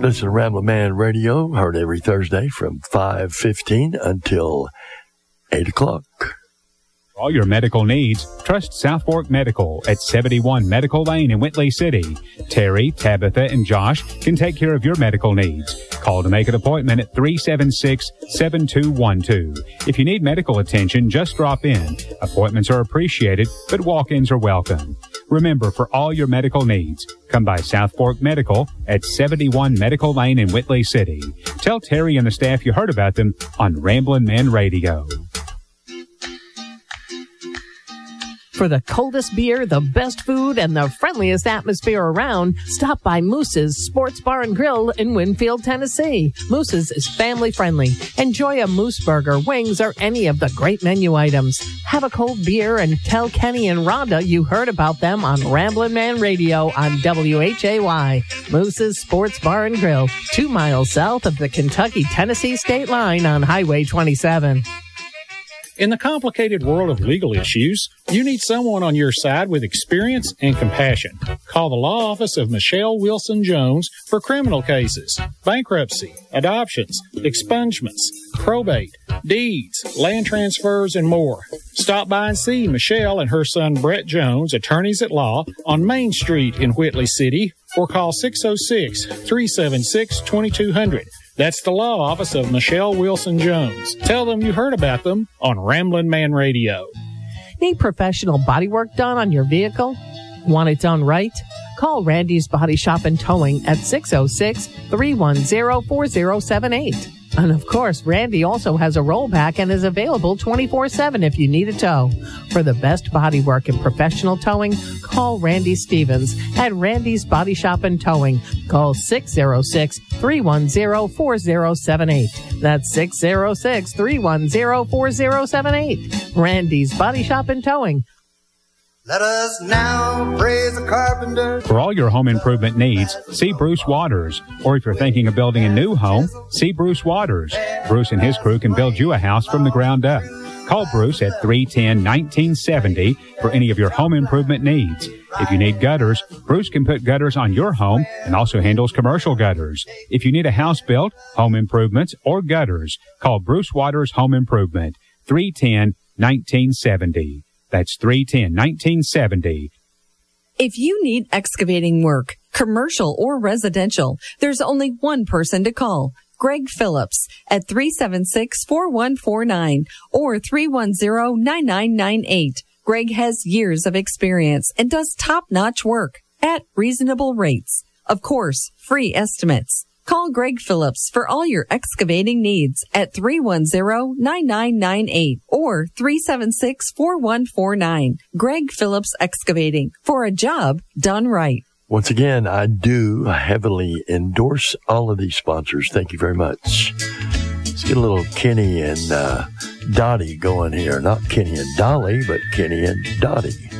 Listen to Ramblin' Man Radio, heard every Thursday from 5:15 until 8 o'clock. For all your medical needs, trust South Fork Medical at 71 Medical Lane in Whitley City. Terry, Tabitha, and Josh can take care of your medical needs. Call to make an appointment at 376-7212. If you need medical attention, just drop in. Appointments are appreciated, but walk-ins are welcome. Remember, for all your medical needs, come by South Fork Medical at 71 Medical Lane in Whitley City. Tell Terry and the staff you heard about them on Ramblin' Man Radio. For the coldest beer, the best food, and the friendliest atmosphere around, stop by Moose's Sports Bar and Grill in Winfield, Tennessee. Moose's is family friendly. Enjoy a moose burger, wings, or any of the great menu items. Have a cold beer and tell Kenny and Rhonda you heard about them on Ramblin' Man Radio on WHAY. Moose's Sports Bar and Grill, 2 miles south of the Kentucky-Tennessee state line on Highway 27. In the complicated world of legal issues, you need someone on your side with experience and compassion. Call the law office of Michelle Wilson Jones for criminal cases, bankruptcy, adoptions, expungements, probate, deeds, land transfers, and more. Stop by and see Michelle and her son Brett Jones, attorneys at law, on Main Street in Whitley City, or call 606-376-2200. That's the law office of Michelle Wilson Jones. Tell them you heard about them on Ramblin' Man Radio. Need professional body work done on your vehicle? Want it done right? Call Randy's Body Shop and Towing at 606-310-4078. And of course, Randy also has a rollback and is available 24/7 if you need a tow. For the best body work and professional towing, call Randy Stevens at Randy's Body Shop and Towing. Call 606-310-4078. That's 606-310-4078. Randy's Body Shop and Towing. Let us now praise the carpenter. For all your home improvement needs, see Bruce Waters. Or if you're thinking of building a new home, see Bruce Waters. Bruce and his crew can build you a house from the ground up. Call Bruce at 310-1970 for any of your home improvement needs. If you need gutters, Bruce can put gutters on your home and also handles commercial gutters. If you need a house built, home improvements, or gutters, call Bruce Waters Home Improvement, 310-1970. That's 310-1970. If you need excavating work, commercial or residential, there's only one person to call. Greg Phillips at 376-4149 or 310-9998. Greg has years of experience and does top-notch work at reasonable rates. Of course, free estimates. Call Greg Phillips for all your excavating needs at 310-9998 or 376-4149. Greg Phillips Excavating, for a job done right. Once again, I do heavily endorse all of these sponsors. Thank you very much. Let's get a little Kenny and Dottie going here. Not Kenny and Dolly, but Kenny and Dottie.